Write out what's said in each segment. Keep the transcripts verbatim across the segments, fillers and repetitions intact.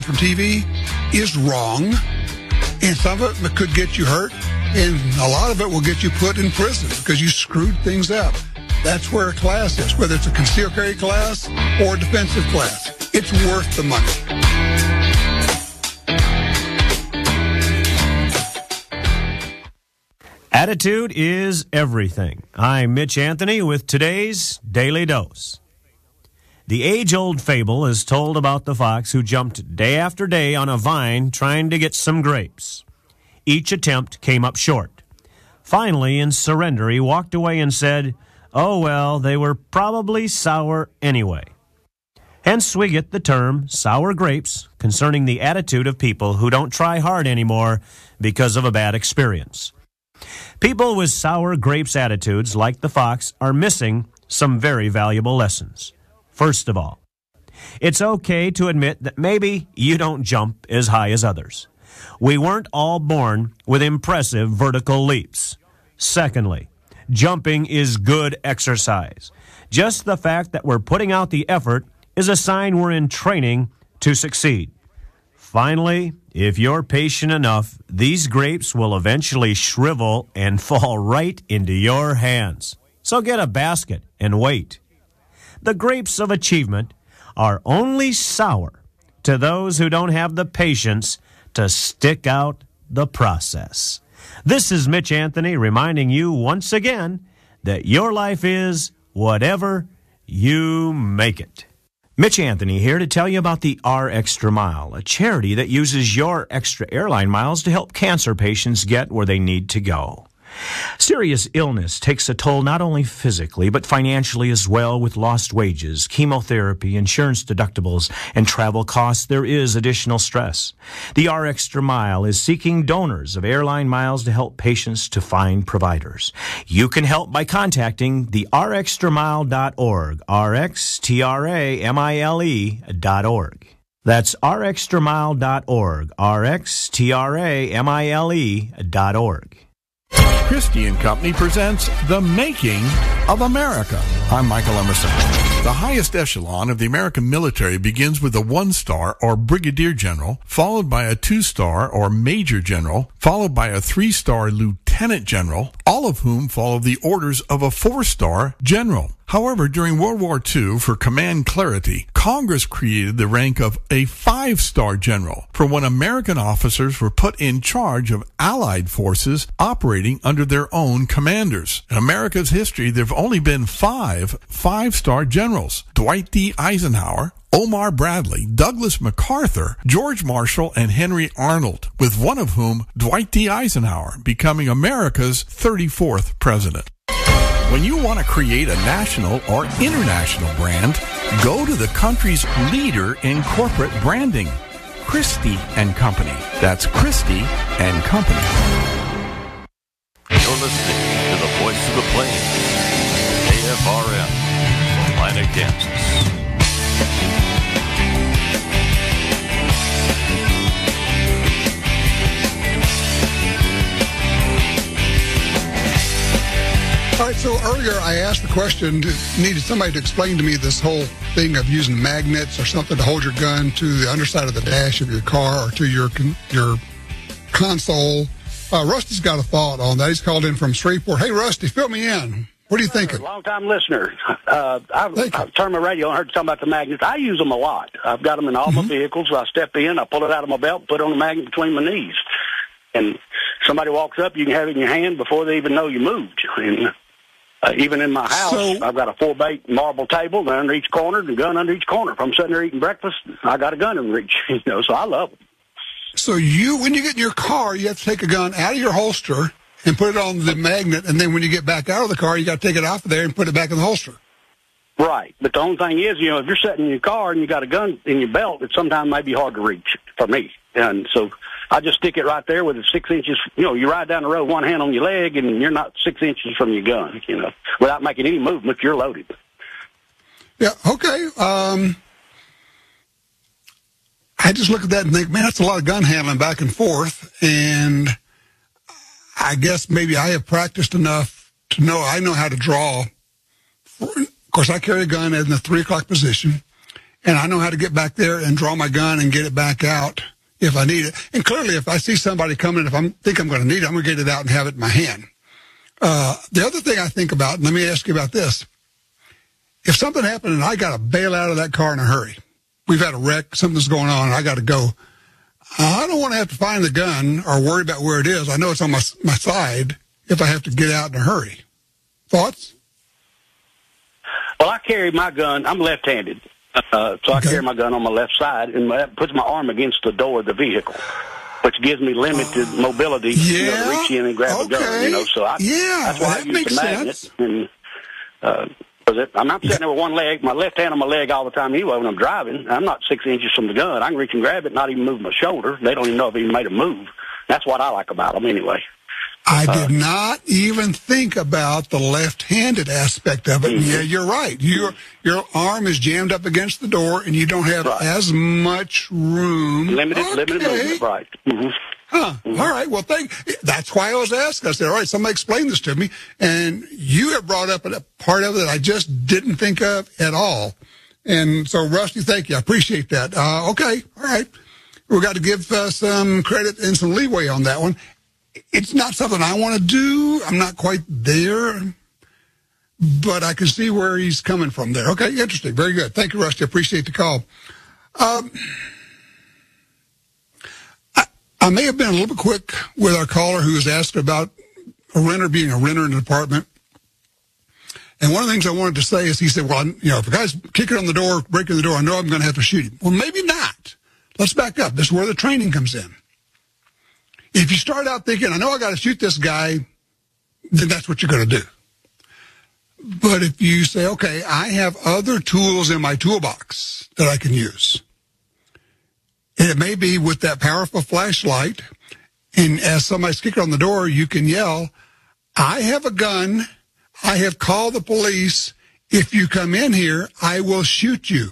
from T V is wrong, and some of it could get you hurt, and a lot of it will get you put in prison because you screwed things up. That's where a class is, whether it's a concealed carry class or a defensive class. It's worth the money. Attitude is everything. I'm Mitch Anthony with today's Daily Dose. The age-old fable is told about the fox who jumped day after day on a vine trying to get some grapes. Each attempt came up short. Finally, in surrender, he walked away and said, "Oh, well, they were probably sour anyway." Hence we get the term sour grapes concerning the attitude of people who don't try hard anymore because of a bad experience. People with sour grapes attitudes, like the fox, are missing some very valuable lessons. First of all, it's okay to admit that maybe you don't jump as high as others. We weren't all born with impressive vertical leaps. Secondly, jumping is good exercise. Just the fact that we're putting out the effort is a sign we're in training to succeed. Finally, if you're patient enough, these grapes will eventually shrivel and fall right into your hands. So get a basket and wait. The grapes of achievement are only sour to those who don't have the patience to stick out the process. This is Mitch Anthony reminding you once again that your life is whatever you make it. Mitch Anthony here to tell you about the R Extra Mile, a charity that uses your extra airline miles to help cancer patients get where they need to go. Serious illness takes a toll not only physically, but financially as well, with lost wages, chemotherapy, insurance deductibles, and travel costs. There is additional stress. The R Extra Mile is seeking donors of airline miles to help patients to find providers. You can help by contacting the r extra mile dot org, R X T R A M I L E dot org. That's r extra mile dot org, R X T R A M I L E dot org. Christie and Company presents The Making of America. I'm Michael Emerson. The highest echelon of the American military begins with a one-star or brigadier general, followed by a two-star or major general, followed by a three-star lieutenant general, all of whom follow the orders of a four-star general. However, during World War Two, for command clarity, Congress created the rank of a five-star general for when American officers were put in charge of Allied forces operating under their own commanders. In America's history, there have only been five five-star generals: Dwight D. Eisenhower, Omar Bradley, Douglas MacArthur, George Marshall, and Henry Arnold, with one of whom, Dwight D. Eisenhower, becoming America's thirty-fourth president. When you want to create a national or international brand, go to the country's leader in corporate branding, Christie and Company. That's Christie and Company. You're listening to the Voice of the Plains, A F R M, Salina, Kansas. All right, so earlier I asked the question, needed somebody to explain to me this whole thing of using magnets or something to hold your gun to the underside of the dash of your car or to your your console. Uh, Rusty's got a thought on that. He's called in from Shreveport. Hey, Rusty, fill me in. What are you thinking? Long-time listener. Uh, I've, I've turned my radio and heard you talking about the magnets. I use them a lot. I've got them in all mm-hmm. my vehicles. I step in, I pull it out of my belt, put on the magnet between my knees. And somebody walks up, you can have it in your hand before they even know you moved. And Uh, even in my house, so, I've got a four-bay marble table under each corner and a gun under each corner. If I'm sitting there eating breakfast, I got a gun in reach. You know, so I love them. So you, when you get in your car, you have to take a gun out of your holster and put it on the magnet, and then when you get back out of the car, you got to take it off of there and put it back in the holster. Right. But the only thing is, you know, if you're sitting in your car and you got a gun in your belt, it sometimes may be hard to reach for me. And so I just stick it right there with it six inches. You know, you ride down the road, one hand on your leg, and you're not six inches from your gun, you know, without making any movement. You're loaded. Yeah, okay. Um, I just look at that and think, man, that's a lot of gun handling back and forth. And I guess maybe I have practiced enough to know I know how to draw. Of course, I carry a gun in the three o'clock position. and I know how to get back there and draw my gun and get it back out if I need it. And clearly, if I see somebody coming, if I think I'm going to need it, I'm going to get it out and have it in my hand. Uh, the other thing I think about, and let me ask you about this. If something happened and I got to bail out of that car in a hurry, we've had a wreck, something's going on, and I got to go, I don't want to have to find the gun or worry about where it is. I know it's on my, my side if I have to get out in a hurry. Thoughts? Well, I carry my gun. I'm left-handed, uh, so I Okay. carry my gun on my left side, and that puts my arm against the door of the vehicle, which gives me limited uh, mobility you know, to yeah, reach in and grab okay. a gun. You know, so I, yeah, that's why that I use makes the magnet. sense. And, uh, Cause it, I'm not sitting there with one leg, my left hand on my leg all the time anyway when I'm driving. I'm not six inches from the gun. I can reach and grab it, not even move my shoulder. They don't even know I've even made a move. That's what I like about them anyway. I Uh, did not even think about the left-handed aspect of it. Mm-hmm. Yeah, you're right. Your your arm is jammed up against the door, and you don't have Right. as much room. Limited, okay. limited movement, right. Mm-hmm. Huh. Mm-hmm. All right. Well, thank. That's why I was asking. I said, all right, somebody explain this to me. And you have brought up a part of it that I just didn't think of at all. And so, Rusty, thank you. I appreciate that. Uh, okay. All right. We've got to give uh, some credit and some leeway on that one. It's not something I want to do. I'm not quite there, but I can see where he's coming from there. Okay. Interesting. Very good. Thank you, Rusty. I appreciate the call. Um, I may have been a little bit quick with our caller who was asked about a renter being a renter in an apartment. And one of the things I wanted to say is he said, well, you know, if a guy's kicking on the door, breaking the door, I know I'm going to have to shoot him. Well, maybe not. Let's back up. This is where the training comes in. If you start out thinking, I know I got to shoot this guy, then that's what you're going to do. But if you say, okay, I have other tools in my toolbox that I can use. And it may be with that powerful flashlight, and as somebody's kicking on the door, you can yell, I have a gun. I have called the police. If you come in here, I will shoot you.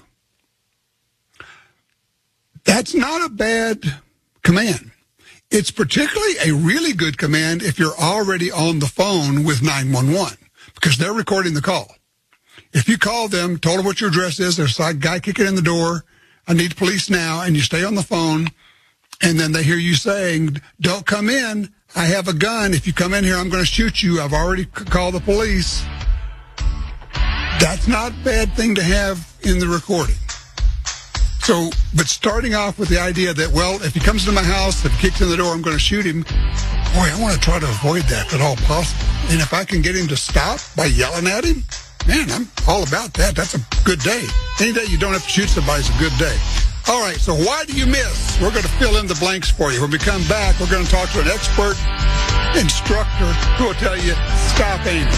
That's not a bad command. It's particularly a really good command if you're already on the phone with nine one one, because they're recording the call. If you call them, told them what your address is, there's a guy kicking in the door, I need police now, and you stay on the phone, and then they hear you saying, don't come in, I have a gun, if you come in here, I'm going to shoot you, I've already c- called the police. That's not a bad thing to have in the recording. So, but starting off with the idea that, well, if he comes into my house, if he kicks in the door, I'm going to shoot him, boy, I want to try to avoid that if at all possible. And if I can get him to stop by yelling at him, man, I'm all about that. That's a good day. Any day you don't have to shoot somebody is a good day. All right, so why do you miss? We're going to fill in the blanks for you. When we come back, we're going to talk to an expert instructor who will tell you, stop aiming.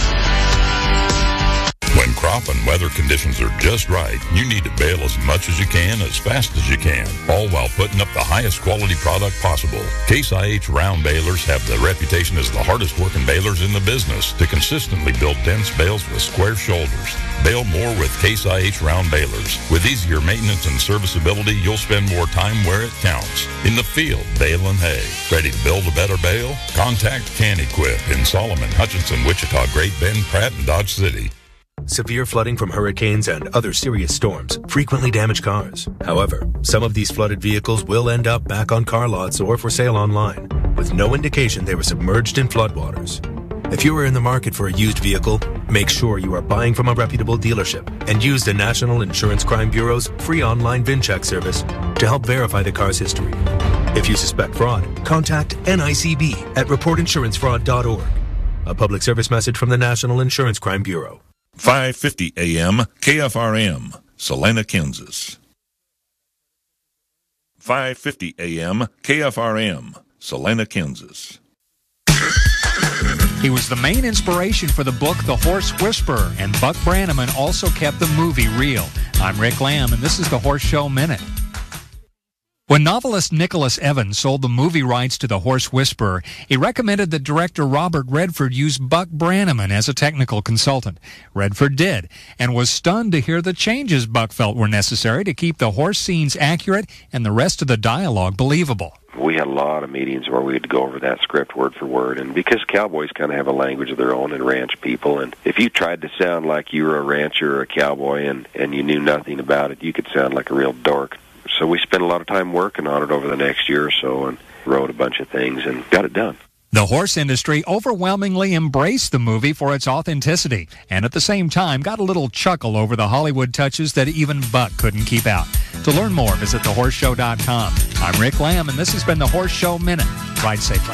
When crop and weather conditions are just right, you need to bale as much as you can, as fast as you can, all while putting up the highest quality product possible. Case I H round balers have the reputation as the hardest working balers in the business to consistently build dense bales with square shoulders. Bale more with Case I H round balers. With easier maintenance and serviceability, you'll spend more time where it counts. In the field, baling hay. Ready to build a better bale? Contact Can-Equip in Solomon, Hutchinson, Wichita, Great Bend, Pratt, and Dodge City. Severe flooding from hurricanes and other serious storms frequently damage cars. However, some of these flooded vehicles will end up back on car lots or for sale online, with no indication they were submerged in floodwaters. If you are in the market for a used vehicle, make sure you are buying from a reputable dealership and use the National Insurance Crime Bureau's free online VIN check service to help verify the car's history. If you suspect fraud, contact N I C B at report insurance fraud dot org. A public service message from the National Insurance Crime Bureau. five fifty A M K F R M, Salina, Kansas. five fifty A M K F R M, Salina, Kansas. He was the main inspiration for the book The Horse Whisperer, and Buck Brannaman also kept the movie real. I'm Rick Lamb, and this is the Horse Show Minute. When novelist Nicholas Evans sold the movie rights to The Horse Whisperer, he recommended that director Robert Redford use Buck Brannaman as a technical consultant. Redford did, and was stunned to hear the changes Buck felt were necessary to keep the horse scenes accurate and the rest of the dialogue believable. we had a lot of meetings where we would go over that script word for word. And because cowboys kind of have a language of their own and ranch people, and if you tried to sound like you were a rancher or a cowboy and, and you knew nothing about it, you could sound like a real dork. So we spent a lot of time working on it over the next year or so and wrote a bunch of things and got it done. The horse industry overwhelmingly embraced the movie for its authenticity, and at the same time got a little chuckle over the Hollywood touches that even Buck couldn't keep out. To learn more, visit the horse show dot com. I'm Rick Lamb, and this has been the Horse Show Minute. Ride safely.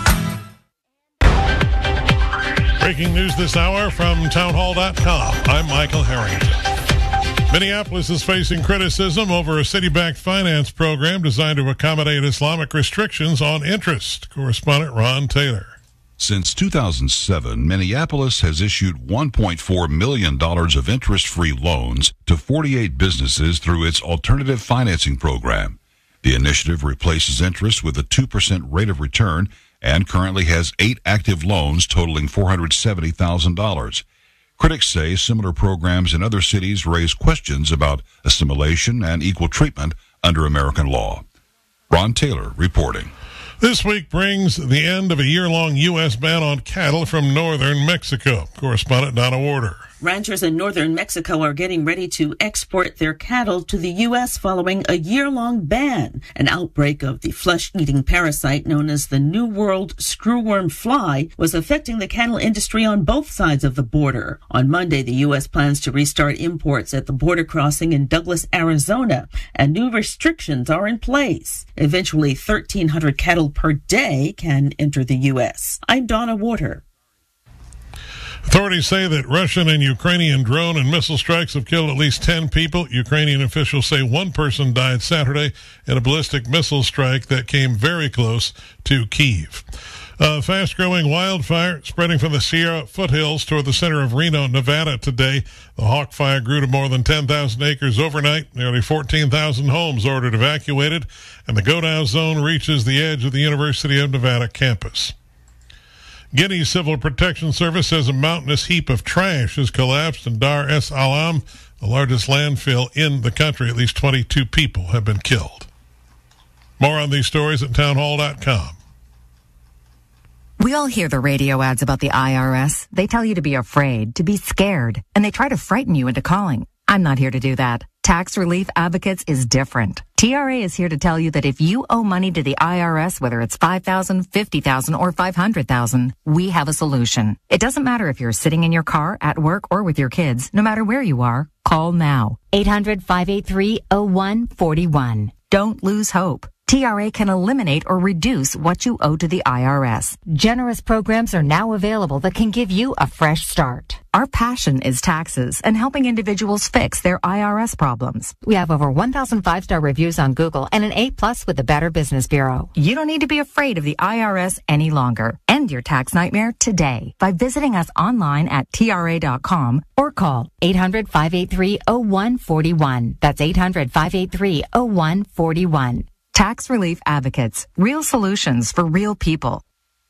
Breaking news this hour from town hall dot com. I'm Michael Harrington. Minneapolis is facing criticism over a city-backed finance program designed to accommodate Islamic restrictions on interest. Correspondent Ron Taylor. Since two thousand seven, Minneapolis has issued one point four million dollars of interest-free loans to forty-eight businesses through its alternative financing program. The initiative replaces interest with a two percent rate of return and currently has eight active loans totaling four hundred seventy thousand dollars. Critics say similar programs in other cities raise questions about assimilation and equal treatment under American law. Ron Taylor reporting. This week brings the end of a year-long U S ban on cattle from northern Mexico. Correspondent Donna Warder. Ranchers in northern Mexico are getting ready to export their cattle to the U S following a year-long ban. An outbreak of the flesh-eating parasite known as the New World screwworm fly was affecting the cattle industry on both sides of the border. On Monday, the U S plans to restart imports at the border crossing in Douglas, Arizona, and new restrictions are in place. Eventually, thirteen hundred cattle per day can enter the U S. I'm Donna Warder. Authorities say that Russian and Ukrainian drone and missile strikes have killed at least ten people. Ukrainian officials say one person died Saturday in a ballistic missile strike that came very close to Kyiv. A fast-growing wildfire spreading from the Sierra foothills toward the center of Reno, Nevada today. The Hawk Fire grew to more than ten thousand acres overnight. Nearly fourteen thousand homes ordered evacuated, and the go-down zone reaches the edge of the University of Nevada campus. Guinea's Civil Protection Service says a mountainous heap of trash has collapsed in Dar es Salaam, the largest landfill in the country. At least twenty-two people have been killed. More on these stories at town hall dot com. We all hear the radio ads about the I R S. They tell you to be afraid, to be scared, and they try to frighten you into calling. I'm not here to do that. Tax Relief Advocates is different. T R A is here to tell you that if you owe money to the I R S, whether it's five thousand dollars, fifty thousand dollars, or five hundred thousand dollars, we have a solution. It doesn't matter if you're sitting in your car, at work, or with your kids. No matter where you are, call now. eight hundred, five eight three, oh one four one. Don't lose hope. T R A can eliminate or reduce what you owe to the I R S. Generous programs are now available that can give you a fresh start. Our passion is taxes and helping individuals fix their I R S problems. We have over one thousand five-star reviews on Google and an A plus with the Better Business Bureau. You don't need to be afraid of the I R S any longer. End your tax nightmare today by visiting us online at T R A dot com or call eight hundred, five eight three, oh one four one. That's eight hundred, five eight three, oh one four one. Tax Relief Advocates. Real solutions for real people.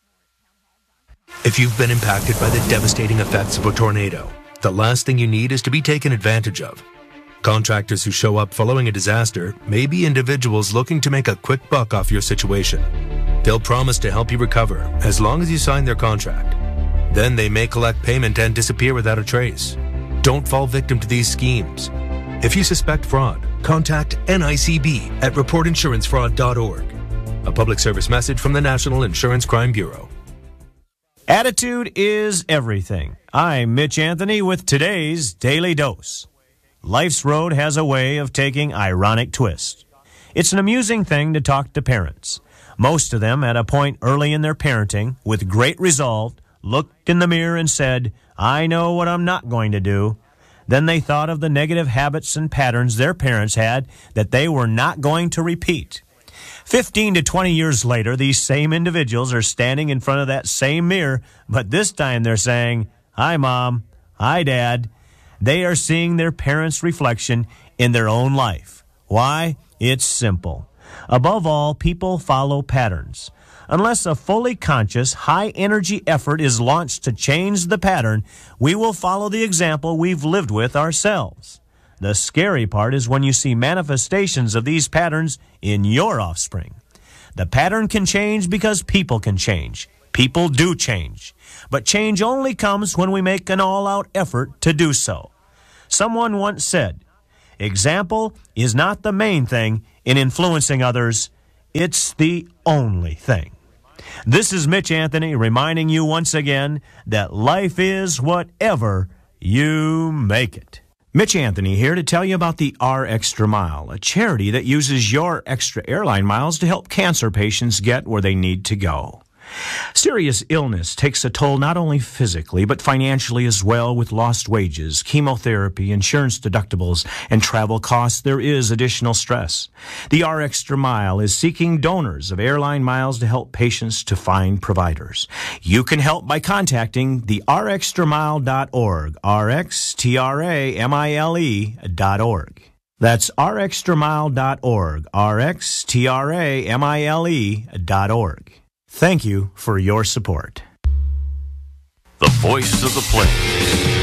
If you've been impacted by the devastating effects of a tornado, the last thing you need is to be taken advantage of. Contractors who show up following a disaster may be individuals looking to make a quick buck off your situation. They'll promise to help you recover as long as you sign their contract. Then they may collect payment and disappear without a trace. Don't fall victim to these schemes. If you suspect fraud, contact N I C B at report insurance fraud dot org. A public service message from the National Insurance Crime Bureau. Attitude is everything. I'm Mitch Anthony with today's Daily Dose. Life's road has a way of taking ironic twists. It's an amusing thing to talk to parents. Most of them, at a point early in their parenting, with great resolve, looked in the mirror and said, I know what I'm not going to do. Then they thought of the negative habits and patterns their parents had that they were not going to repeat. Fifteen to twenty years later, these same individuals are standing in front of that same mirror, but this time they're saying, Hi, Mom. Hi, Dad. They are seeing their parents' reflection in their own life. Why? It's simple. Above all, people follow patterns. Unless a fully conscious, high-energy effort is launched to change the pattern, we will follow the example we've lived with ourselves. The scary part is when you see manifestations of these patterns in your offspring. The pattern can change because people can change. People do change. But change only comes when we make an all-out effort to do so. Someone once said, example is not the main thing in influencing others. It's the only thing. This is Mitch Anthony reminding you once again that life is whatever you make it. Mitch Anthony here to tell you about the R Extra Mile, a charity that uses your extra airline miles to help cancer patients get where they need to go. Serious illness takes a toll not only physically, but financially as well. With lost wages, chemotherapy, insurance deductibles, and travel costs, there is additional stress. The R Extra Mile is seeking donors of airline miles to help patients to find providers. You can help by contacting the r extra mile dot org, R X T R A M I L E dot org. That's r extra mile dot org, R X T R A M I L E dot org. Thank you for your support. The voice of the plains.